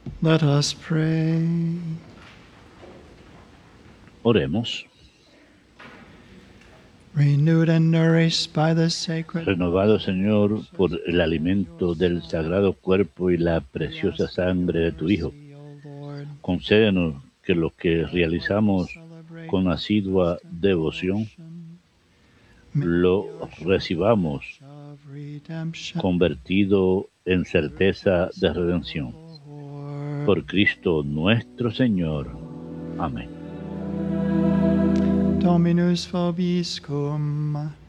Let us pray. Oremos. Renewed and nourished by the sacred Renovado, Señor, por el alimento del sagrado cuerpo y la preciosa sangre de tu Hijo, concédenos que lo que realizamos con asidua devoción lo recibamos convertido en certeza de redención. Por Cristo nuestro Señor. Amén. Dominus vobiscum.